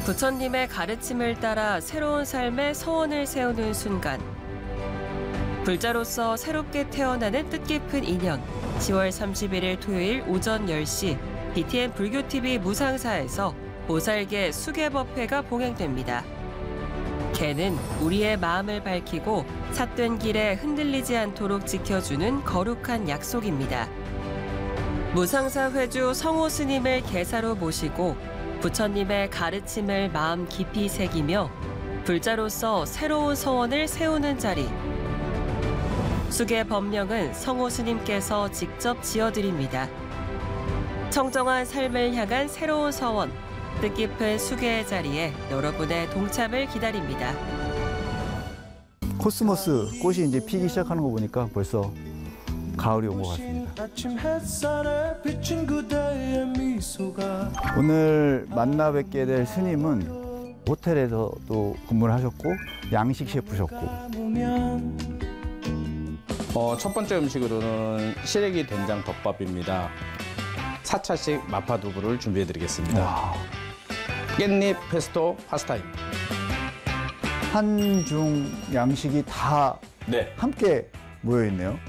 부처님의 가르침을 따라 새로운 삶의 서원을 세우는 순간. 불자로서 새롭게 태어나는 뜻깊은 인연. 10월 31일 토요일 오전 10시 BTN 불교TV 무상사에서 보살개 수계법회가 봉행됩니다. 개는 우리의 마음을 밝히고 삿된 길에 흔들리지 않도록 지켜주는 거룩한 약속입니다. 무상사 회주 성호 스님을 개사로 모시고 부처님의 가르침을 마음 깊이 새기며 불자로서 새로운 서원을 세우는 자리. 수계 법령은 성호 스님께서 직접 지어드립니다. 청정한 삶을 향한 새로운 서원, 뜻깊은 수계의 자리에 여러분의 동참을 기다립니다. 코스모스 꽃이 이제 피기 시작하는 거 보니까 벌써 가을이 온 것 같습니다. 오늘 만나 뵙게 될 스님은 호텔에서도 근무를 하셨고 양식 셰프셨고. 첫 번째 음식으로는 시래기 된장 덮밥입니다. 4차식 마파두부를 준비해드리겠습니다. 와. 깻잎 페스토 파스타입니다. 한중 양식이 다 네. 함께 모여 있네요.